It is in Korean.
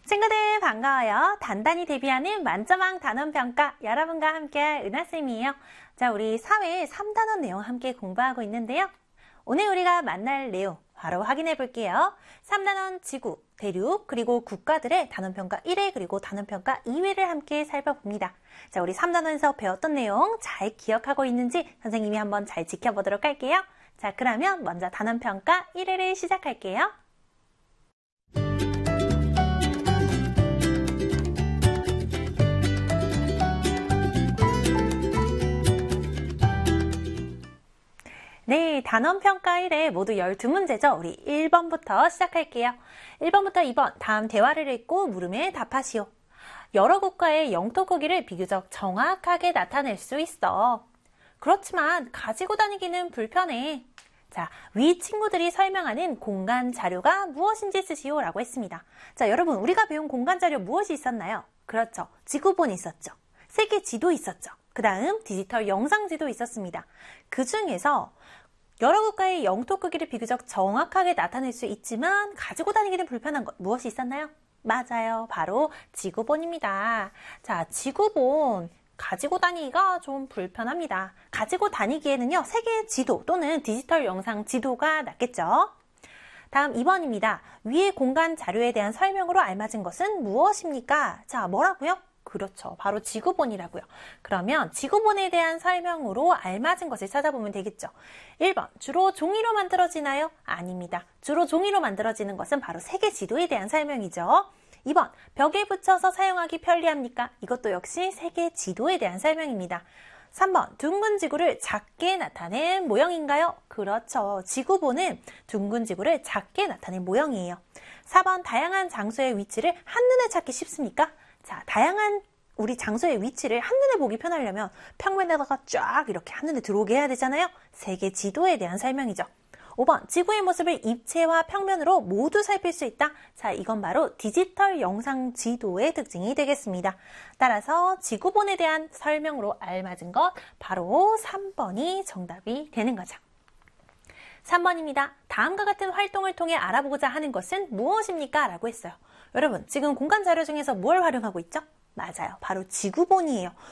친구들 반가워요. 단단히 대비하는 만점왕 단원평가 여러분과 함께할 은하쌤이에요. 자, 우리 사회 3단원 내용 함께 공부하고 있는데요. 오늘 우리가 만날 내용 바로 확인해 볼게요. 3단원 지구, 대륙, 그리고 국가들의 단원평가 1회 그리고 단원평가 2회를 함께 살펴봅니다. 자, 우리 3단원에서 배웠던 내용 잘 기억하고 있는지 선생님이 한번 잘 지켜보도록 할게요. 자, 그러면 먼저 단원평가 1회를 시작할게요. 네, 단원평가 1회 모두 12문제죠. 우리 1번부터 시작할게요. 1번부터 2번, 다음 대화를 읽고 물음에 답하시오. 여러 국가의 영토 크기를 비교적 정확하게 나타낼 수 있어. 그렇지만 가지고 다니기는 불편해. 자, 위 친구들이 설명하는 공간 자료가 무엇인지 쓰시오 라고 했습니다. 자, 여러분, 우리가 배운 공간 자료 무엇이 있었나요? 그렇죠. 지구본이 있었죠. 세계 지도 있었죠. 그 다음 디지털 영상지도 있었습니다. 그 중에서 여러 국가의 영토 크기를 비교적 정확하게 나타낼 수 있지만 가지고 다니기는 불편한 것 무엇이 있었나요? 맞아요. 바로 지구본입니다. 자, 지구본 가지고 다니기가 좀 불편합니다. 가지고 다니기에는요, 세계 지도 또는 디지털 영상 지도가 낫겠죠. 다음 2번입니다. 위의 공간 자료에 대한 설명으로 알맞은 것은 무엇입니까? 자, 뭐라고요? 그렇죠. 바로 지구본이라고요. 그러면 지구본에 대한 설명으로 알맞은 것을 찾아보면 되겠죠. 1번, 주로 종이로 만들어지나요? 아닙니다. 주로 종이로 만들어지는 것은 바로 세계 지도에 대한 설명이죠. 2번, 벽에 붙여서 사용하기 편리합니까? 이것도 역시 세계 지도에 대한 설명입니다. 3번, 둥근 지구를 작게 나타낸 모형인가요? 그렇죠. 지구본은 둥근 지구를 작게 나타낸 모형이에요. 4번, 다양한 장소의 위치를 한눈에 찾기 쉽습니까? 자, 다양한 우리 장소의 위치를 한눈에 보기 편하려면 평면에다가 쫙 이렇게 한눈에 들어오게 해야 되잖아요. 세계 지도에 대한 설명이죠. 5번, 지구의 모습을 입체와 평면으로 모두 살필 수 있다. 자, 이건 바로 디지털 영상 지도의 특징이 되겠습니다. 따라서 지구본에 대한 설명으로 알맞은 것 바로 3번이 정답이 되는 거죠. 3번입니다. 다음과 같은 활동을 통해 알아보고자 하는 것은 무엇입니까? 라고 했어요. 여러분, 지금 공간 자료 중에서 뭘 활용하고 있죠? 맞아요. 바로 지구본이에요.